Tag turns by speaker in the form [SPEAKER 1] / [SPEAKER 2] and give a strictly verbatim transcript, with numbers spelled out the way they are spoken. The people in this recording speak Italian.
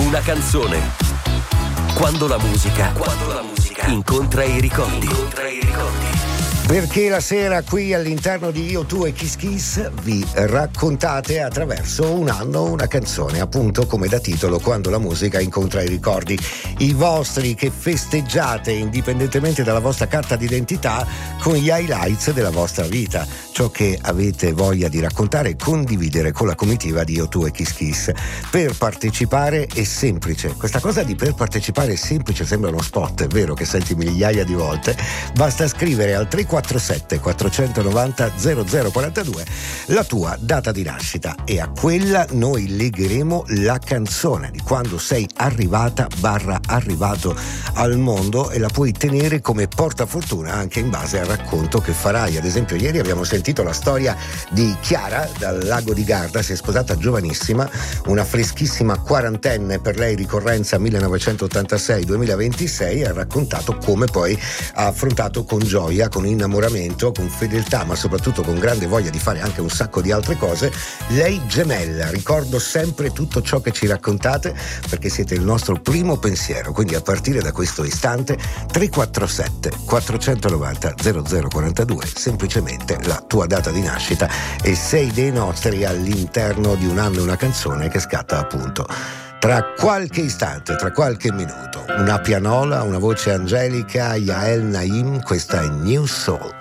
[SPEAKER 1] una canzone. Quando la musica, quando la musica incontra i ricordi. Incontra i ricordi.
[SPEAKER 2] Perché la sera qui all'interno di Io, Tu e Kiss Kiss vi raccontate attraverso un anno una canzone, appunto come da titolo Quando la musica incontra i ricordi, i vostri che festeggiate indipendentemente dalla vostra carta d'identità con gli highlights della vostra vita, ciò che avete voglia di raccontare e condividere con la comitiva di Io, Tu e Kiss Kiss. Per partecipare è semplice, questa cosa di per partecipare è semplice sembra uno spot, è vero che senti migliaia di volte, basta scrivere al tre quattro sette quattrocentonovanta zero zero quarantadue la tua data di nascita e a quella noi legheremo la canzone di quando sei arrivata barra arrivato al mondo e la puoi tenere come portafortuna anche in base al racconto che farai. Ad esempio ieri abbiamo sentito la storia di Chiara dal lago di Garda, si è sposata giovanissima, una freschissima quarantenne, per lei ricorrenza millenovecentottantasei duemilaventisei, ha raccontato come poi ha affrontato con gioia, con innamoramento, con fedeltà, ma soprattutto con grande voglia di fare anche un sacco di altre cose, lei gemella. Ricordo sempre tutto ciò che ci raccontate perché siete il nostro primo pensiero, quindi a partire da questo istante tre quattro sette quattrocentonovanta zero zero quarantadue, semplicemente la tua data di nascita e sei dei nostri all'interno di un anno e una canzone che scatta appunto tra qualche istante, tra qualche minuto. Una pianola, una voce angelica, Yael Naim, questa è New Soul.